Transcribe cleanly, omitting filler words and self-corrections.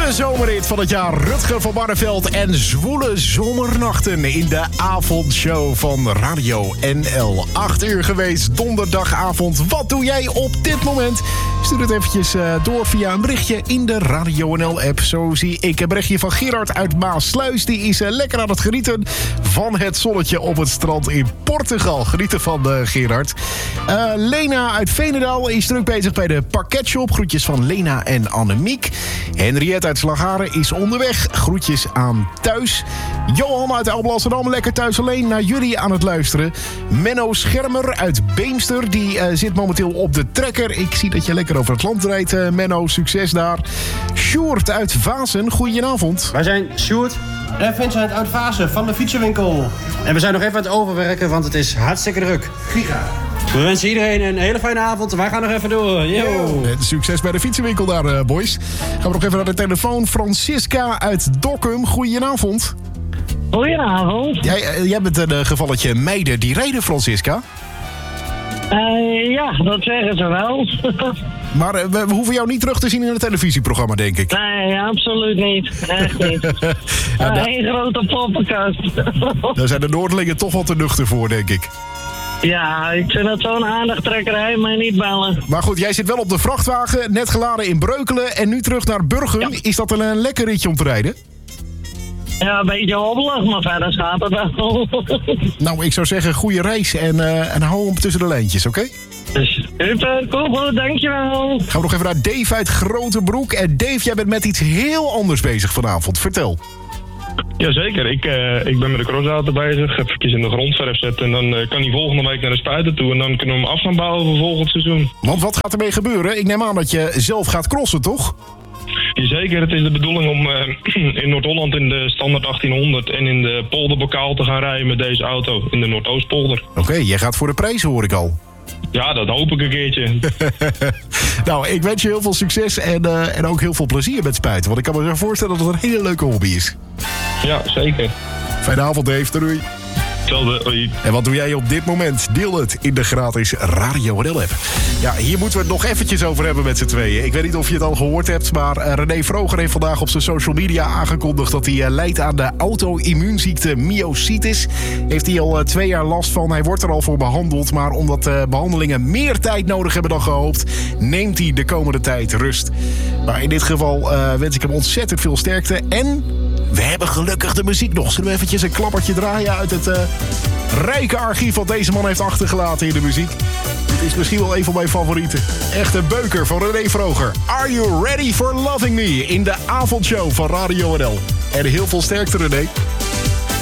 De zomerhit van het jaar, Rutger van Barneveld en Zwoele Zomernachten in de avondshow van Radio NL. 8 uur geweest, donderdagavond. Wat doe jij op dit moment? Stuur het eventjes door via een berichtje in de Radio NL-app. Zo zie ik een berichtje van Gerard uit Maasluis. Die is lekker aan het genieten van het zonnetje op het strand in Portugal. Genieten van Gerard. Lena uit Veenendaal is druk bezig bij de parketshop. Groetjes van Lena en Annemiek. Henriette uit Slagharen is onderweg. Groetjes aan thuis. Johan uit Alblasserdam, lekker thuis alleen naar jullie aan het luisteren. Menno Schermer uit Beemster, die zit momenteel op de trekker. Ik zie dat je lekker over het land rijdt, Menno. Succes daar. Sjoerd uit Vazen, goedenavond. Wij zijn Sjoerd en Vincent uit Vazen van de fietsenwinkel. En we zijn nog even aan het overwerken, want het is hartstikke druk. Giga. We wensen iedereen een hele fijne avond. Wij gaan nog even door. Yo. Succes bij de fietsenwinkel daar, boys. Gaan we nog even naar de telefoon. Francisca uit Dokkum, goedenavond. Goedenavond. Jij bent een gevalletje meiden die rijden, Francisca. Ja, dat zeggen ze wel. Maar we hoeven jou niet terug te zien in het televisieprogramma, denk ik. Nee, absoluut niet. Echt niet. Een grote poppenkast. Daar zijn de Noordelingen toch wel te nuchter voor, denk ik. Ja, ik vind het zo'n aandachttrekkerij, maar niet bellen. Maar goed, jij zit wel op de vrachtwagen, net geladen in Breukelen en nu terug naar Burgum. Ja. Is dat een lekker ritje om te rijden? Ja, een beetje hobbelig, maar verder gaat het wel. Nou, ik zou zeggen, goede reis en hou hem tussen de lijntjes, oké? Super, cool, dankjewel. Gaan we nog even naar Dave uit Grotebroek. En Dave, jij bent met iets heel anders bezig vanavond. Vertel. Jazeker, ik ben met de crossauto bezig. Even in de grondverf zetten en dan kan hij volgende week naar de spuiter toe. En dan kunnen we hem af gaan bouwen voor volgend seizoen. Want wat gaat ermee gebeuren? Ik neem aan dat je zelf gaat crossen, toch? Jazeker, het is de bedoeling om in Noord-Holland in de standaard 1800 en in de polderbokaal te gaan rijden met deze auto in de Noordoostpolder. Oké, jij gaat voor de prijzen, hoor ik al. Ja, dat hoop ik een keertje. Nou, ik wens je heel veel succes en ook heel veel plezier met spuiten. Want ik kan me zo voorstellen dat het een hele leuke hobby is. Ja, zeker. Fijne avond, Dave. Doei. Hetzelfde, hoi. En wat doe jij op dit moment? Deel het in de gratis Radio NL-app. Ja, hier moeten we het nog eventjes over hebben met z'n tweeën. Ik weet niet of je het al gehoord hebt, maar René Vroger heeft vandaag op zijn social media aangekondigd dat hij lijdt aan de auto-immuunziekte myositis. Heeft hij al 2 jaar last van. Hij wordt er al voor behandeld, maar omdat behandelingen meer tijd nodig hebben dan gehoopt, neemt hij de komende tijd rust. Maar in dit geval wens ik hem ontzettend veel sterkte en we hebben gelukkig de muziek nog. Zullen we eventjes een klappertje draaien uit het rijke archief wat deze man heeft achtergelaten in de muziek? Dit is misschien wel een van mijn favorieten. Echt een beuker van René Vroger. Are You Ready for Loving Me? In de avondshow van Radio NL. En heel veel sterkte, René.